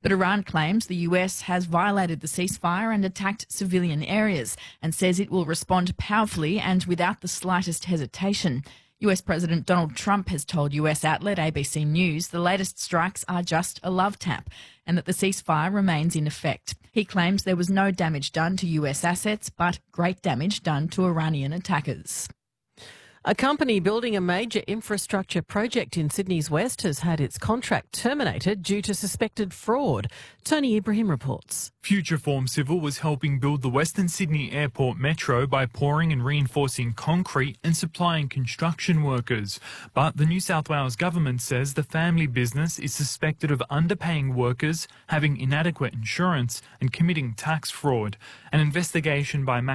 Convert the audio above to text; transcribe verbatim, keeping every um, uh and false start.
But Iran claims the U S has violated the ceasefire and attacked civilian areas and says it will respond powerfully and without the slightest hesitation. U S President Donald Trump has told U S outlet A B C News the latest strikes are just a love tap and that the ceasefire remains in effect. He claims there was no damage done to U S assets, but great damage done to Iranian attackers. A company building a major infrastructure project in Sydney's West has had its contract terminated due to suspected fraud. Tony Ibrahim reports. Futureform Civil was helping build the Western Sydney Airport Metro by pouring and reinforcing concrete and supplying construction workers. But the New South Wales government says the family business is suspected of underpaying workers, having inadequate insurance and committing tax fraud. An investigation by